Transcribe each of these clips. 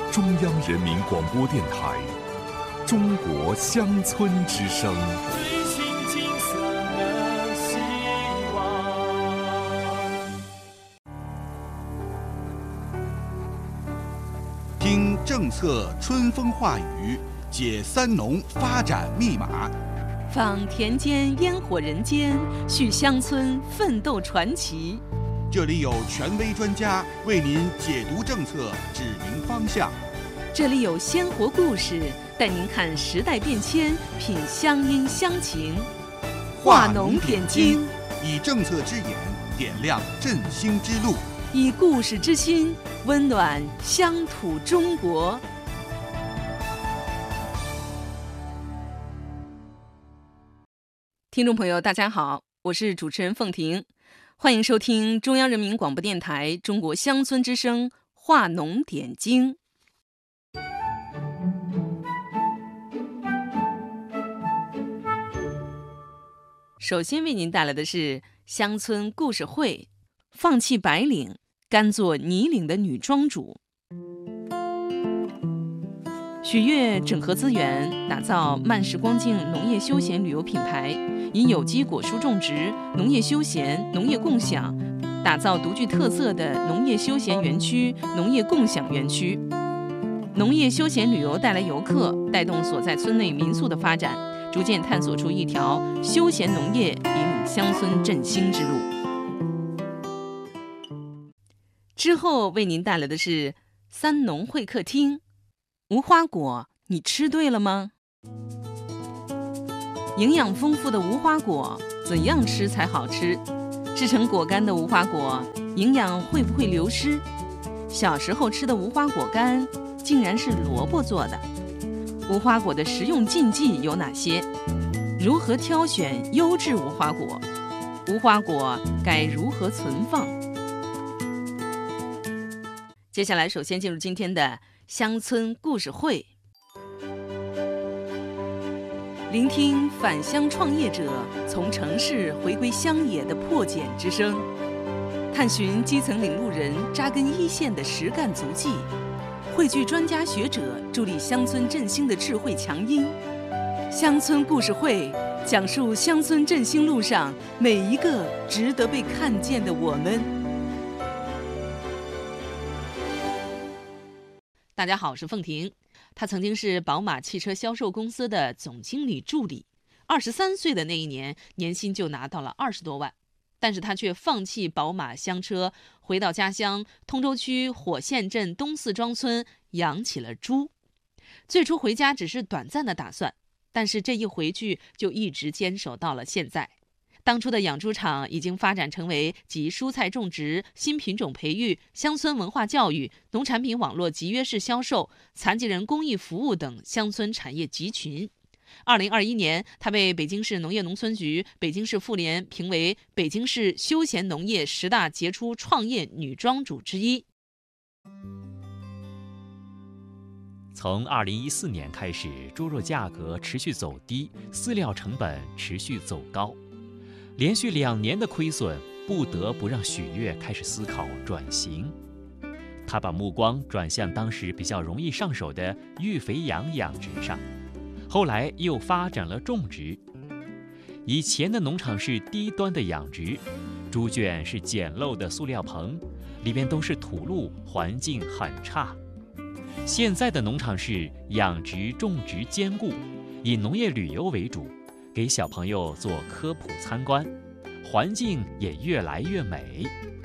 中央人民广播电台中国乡村之声。 最新金色的希望。 听政策春风化雨，解三农发展密码， 访田间烟火人间，续乡村奋斗传奇。 这里有权威专家为您解读政策，指明方向。 这里有鲜活故事，带您看时代变迁，品乡音乡情。化农点睛， 以政策之眼点亮振兴之路， 以故事之心温暖乡土中国。听众朋友，大家好，我是主持人凤婷，欢迎收听中央人民广播电台中国乡村之声化农点睛。首先为您带来的是乡村故事会，放弃白领，甘做泥领的女庄主。许悦整合资源，打造慢时光境农业休闲旅游品牌，以有机果蔬种植、农业休闲、农业共享，打造独具特色的农业休闲园区、农业共享园区。农业休闲旅游带来游客，带动所在村内民宿的发展，逐渐探索出一条休闲农业引领乡村振兴之路。之后为您带来的是三农会客厅。无花果，你吃对了吗？营养丰富的无花果，怎样吃才好吃？制成果干的无花果，营养会不会流失？小时候吃的无花果干，竟然是萝卜做的。无花果的食用禁忌有哪些？如何挑选优质无花果？无花果该如何存放？接下来，首先进入今天的乡村故事会，聆听返乡创业者从城市回归乡野的破茧之声，探寻基层领路人扎根一线的实干足迹，汇聚专家学者助力乡村振兴的智慧强音。乡村故事会讲述乡村振兴路上每一个值得被看见的我们。大家好，我是凤婷。她曾经是宝马汽车销售公司的总经理助理，23岁的那一年，年薪就拿到了20多万。但是她却放弃宝马厢车，回到家乡通州区火线镇东四庄村养起了猪。最初回家只是短暂的打算，但是这一回去就一直坚守到了现在。当初的养猪场已经发展成为集蔬菜种植、新品种培育、乡村文化教育、农产品网络集约式销售、残疾人公益服务等乡村产业集群。2021年，她被北京市农业农村局、北京市妇联评为北京市休闲农业10大杰出创业女庄主之一。 从2014年开始，猪肉价格持续走低，饲料成本持续走高。连续2年的亏损，不得不让许悦开始思考转型。他把目光转向当时比较容易上手的育肥养养殖上，后来又发展了种植。以前的农场是低端的养殖，猪圈是简陋的塑料棚，里边都是土路，环境很差。现在的农场是养殖种植兼顾，以农业旅游为主，给小朋友做科普参观，环境也越来越美。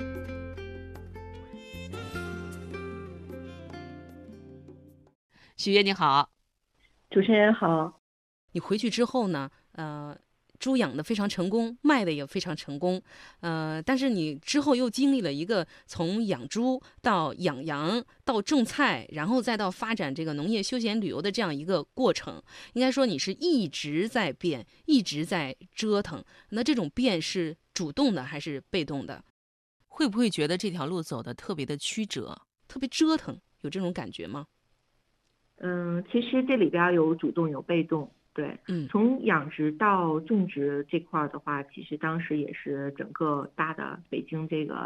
许悦你好。 主持人好。 你回去之后呢，猪养的非常成功，卖的也非常成功，但是你之后又经历了一个从养猪到养羊到种菜，然后再到发展这个农业休闲旅游的这样一个过程。应该说你是一直在变，一直在折腾。那这种变是主动的还是被动的？会不会觉得这条路走得特别的曲折，特别折腾？有这种感觉吗？ 其实这里边有主动有被动。对，从养殖到种植这块的话，其实当时也是整个大的北京这个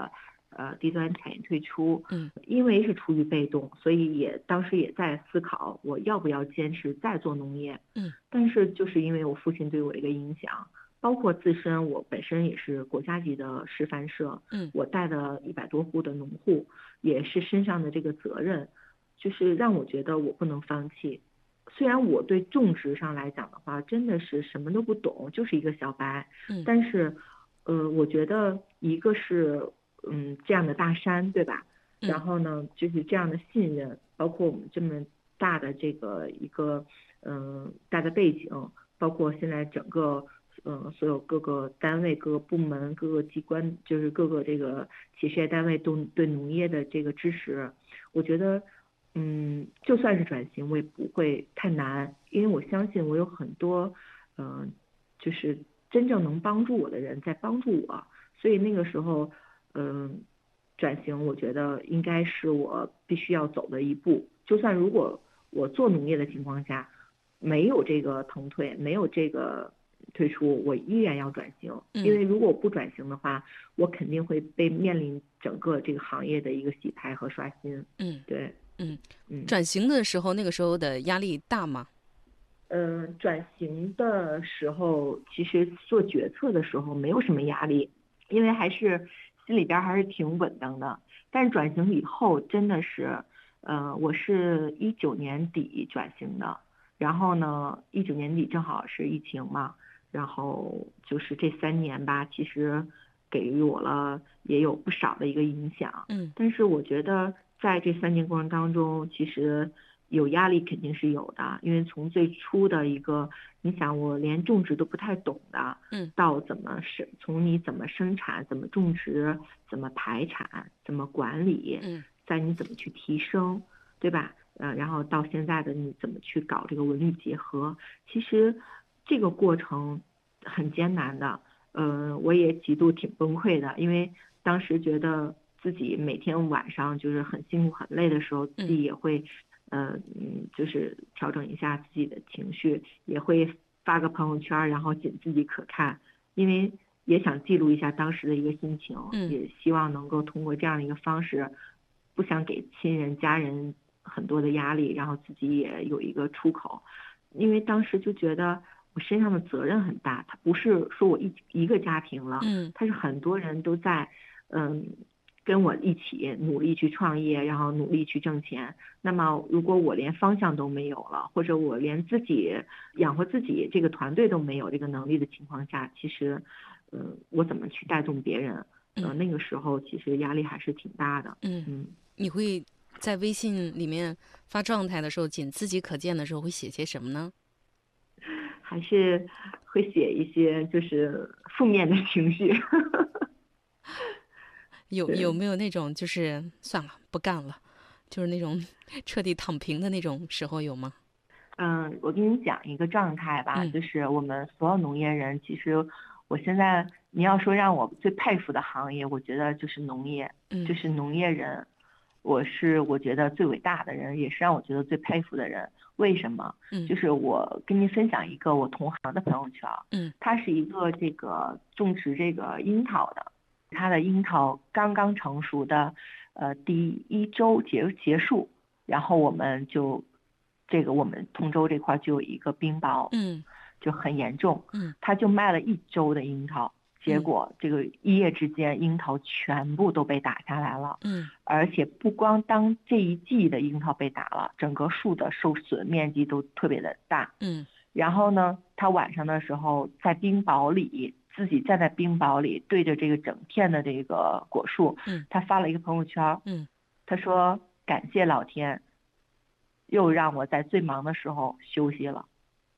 低端产业退出，因为是出于被动，所以当时也在思考我要不要坚持再做农业，但是就是因为我父亲对我一个影响，包括自身我本身也是国家级的示范社，我带的100多户的农户，也是身上的这个责任，就是让我觉得我不能放弃。虽然我对种植上来讲的话，真的是什么都不懂，就是一个小白，但是，我觉得一个是，这样的大山，对吧？然后呢，就是这样的信任，包括我们这么大的这个一个，大的背景，包括现在整个，所有各个单位、各个部门、各个机关，就是各个这个企事业单位都对农业的这个支持，我觉得。就算是转型，我也不会太难，因为我相信我有很多，就是真正能帮助我的人在帮助我，所以那个时候，转型，我觉得应该是我必须要走的一步。就算如果我做农业的情况下，没有这个腾退，没有这个退出，我依然要转型，因为如果我不转型的话，我肯定会被面临整个这个行业的一个洗牌和刷新。对。 转型的时候，那个时候的压力大吗？ 转型的时候，其实做决策的时候没有什么压力，因为还是心里边还是挺稳当的。但是转型以后真的是，我是19年底转型的，然后呢，19年底正好是疫情嘛，然后就是这3年吧，其实给予我了也有不少的一个影响。但是我觉得。在这3年过程当中，其实有压力肯定是有的，因为从最初的一个，你想我连种植都不太懂的，到从你怎么生产、怎么种植、怎么排产、怎么管理，再你怎么去提升，对吧？然后到现在的你怎么去搞这个文旅结合，其实这个过程很艰难的，我也极度挺崩溃的，因为当时觉得。自己每天晚上就是很辛苦很累的时候，自己也会，就是调整一下自己的情绪，也会发个朋友圈，然后仅自己可看，因为也想记录一下当时的一个心情，也希望能够通过这样的一个方式，不想给亲人家人很多的压力，然后自己也有一个出口，因为当时就觉得我身上的责任很大，它不是说我一个家庭了，它是很多人都在，跟我一起努力去创业，然后努力去挣钱。那么，如果我连方向都没有了，或者我连自己养活自己这个团队都没有这个能力的情况下，其实，我怎么去带动别人？那个时候其实压力还是挺大的。 你会在微信里面发状态的时候，仅自己可见的时候，会写些什么呢？ 还是会写一些就是负面的情绪。 有没有那种就是算了不干了，就是那种彻底躺平的那种时候有吗？ 我跟你讲一个状态吧，就是我们所有农业人，其实我现在你要说让我最佩服的行业，我觉得就是农业，就是农业人，我觉得最伟大的人，也是让我觉得最佩服的人。为什么？就是我跟您分享一个我同行的朋友圈，他是一个这个种植这个樱桃的。它的樱桃刚刚成熟的，第1周结束，然后我们通州这块就有一个冰雹，就很严重，他就卖了1周的樱桃，结果这个一夜之间樱桃全部都被打下来了，而且不光当这一季的樱桃被打了，整个树的受损面积都特别的大，然后呢，他晚上的时候在冰雹里。自己站在冰雹里，对着这个整片的这个果树，他发了一个朋友圈，他说感谢老天，又让我在最忙的时候休息了。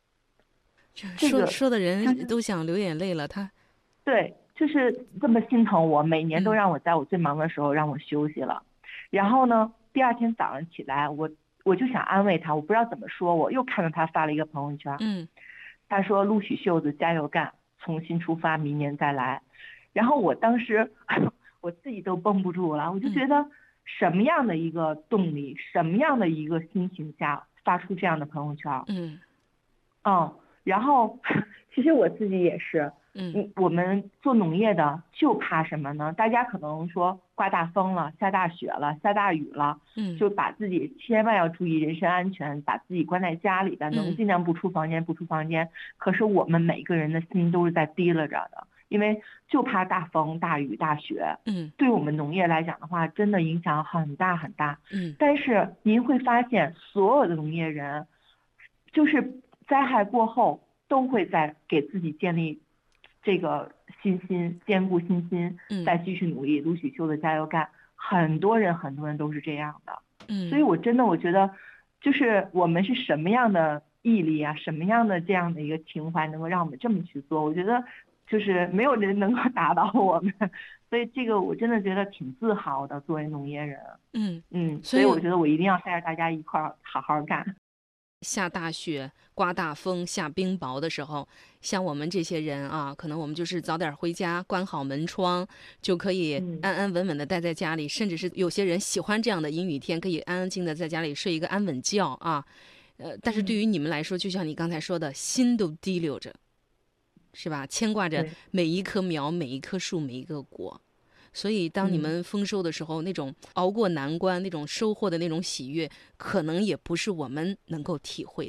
说的人都想流眼泪了， 对，就是这么心疼我，每年都让我在我最忙的时候让我休息了。然后呢，第2天早上起来，我就想安慰他，我不知道怎么说，我又看到他发了一个朋友圈，他说撸起袖子加油干。重新出发，明年再来。然后我当时我自己都绷不住了，我就觉得什么样的一个动力，什么样的一个心情下发出这样的朋友圈？然后其实我自己也是， 我们做农业的就怕什么呢？大家可能说刮大风了、下大雪了、下大雨了，就把自己千万要注意人身安全，把自己关在家里的，能尽量不出房间不出房间。可是我们每个人的心都是在提拉着的，因为就怕大风、大雨、大雪。对我们农业来讲的话，真的影响很大很大。但是您会发现，所有的农业人，就是灾害过后都会在给自己建立这个信心，坚固信心，再继续努力，卢许修的加油干。很多人都是这样的。所以我觉得，就是我们是什么样的毅力啊，什么样的这样的一个情怀，能够让我们这么去做？我觉得就是没有人能够打倒我们，所以这个我真的觉得挺自豪的，作为农业人。所以我觉得我一定要带着大家一块儿好好干。 下大雪、刮大风、下冰雹的时候，像我们这些人啊，可能我们就是早点回家，关好门窗，就可以安安稳稳的待在家里，甚至是有些人喜欢这样的阴雨天，可以安安静的在家里睡一个安稳觉啊。但是对于你们来说，就像你刚才说的，心都提溜着，是吧？牵挂着每一棵苗、每一棵树、每一个果。所以当你们丰收的时候，那种熬过难关、那种收获的那种喜悦，可能也不是我们能够体会